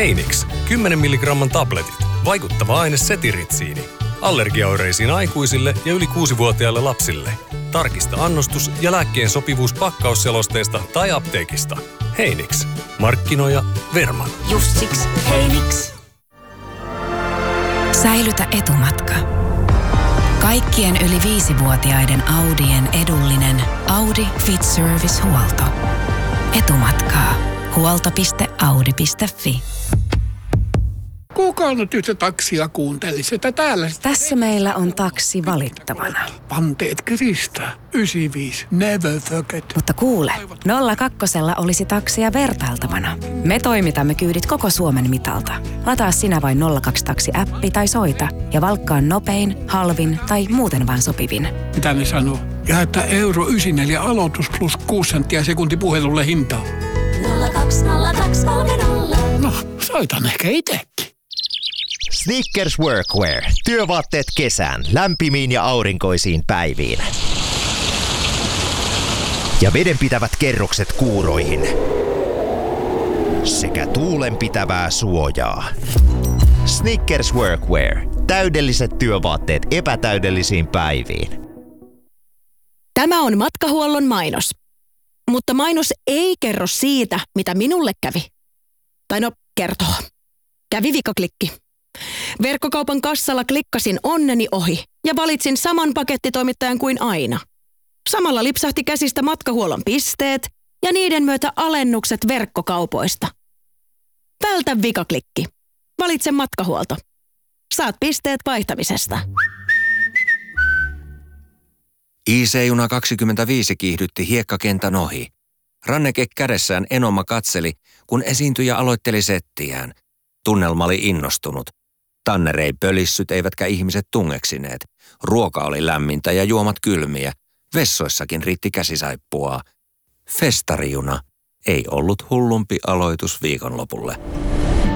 Heinix, 10 milligramman tabletit. Vaikuttava aine setiritsiini. Allergiaoireisiin aikuisille ja yli 6-vuotiaille lapsille. Tarkista annostus ja lääkkeen sopivuus pakkausselosteesta tai apteekista. Heinix. Markkinoija Verman. Just siksi Heinix. Säilytä etumatka. Kaikkien yli 5-vuotiaiden Audien edullinen Audi Fit Service-huolto. Etumatkaa. Huolto.audi.fi. Kuka nyt yhtä taksia kuuntelisi, että täällä... Tässä meillä on taksi valittavana. Panteet kiristää. 95. Never forget. Mutta kuule, 02 olisi taksia vertailtavana. Me toimitamme kyydit koko Suomen mitalta. Lataa sinä vain 02 Taksi-appi tai soita ja valkkaa nopein, halvin tai muuten vaan sopivin. Mitä ne sanoo? Ja että euro 94 aloitus plus 6 senttiä sekunti puhelulle hintaa. 020230. No, soitan ehkä itsekin. Snickers Workwear. Työvaatteet kesään, lämpimiin ja aurinkoisiin päiviin. Ja vedenpitävät kerrokset kuuroihin. Sekä tuulenpitävää suojaa. Snickers Workwear. Täydelliset työvaatteet epätäydellisiin päiviin. Tämä on matkahuollon mainos. Mutta mainos ei kerro siitä, mitä minulle kävi. Tai no, kertoo. Kävi vikaklikki. Verkkokaupan kassalla klikkasin onneni ohi ja valitsin saman pakettitoimittajan kuin aina. Samalla lipsahti käsistä matkahuollon pisteet ja niiden myötä alennukset verkkokaupoista. Vältä vikaklikki. Valitse matkahuolto. Saat pisteet vaihtamisesta. IC-juna 25 kiihdytti hiekkakentän ohi. Ranneke kädessään Enoma katseli, kun esiintyjä aloitteli settiään. Tunnelma oli innostunut. Tanner ei pölissyt eivätkä ihmiset tungeksineet. Ruoka oli lämmintä ja juomat kylmiä. Vessoissakin riitti käsisaippuaa. Festarijuna ei ollut hullumpi aloitus viikonlopulle.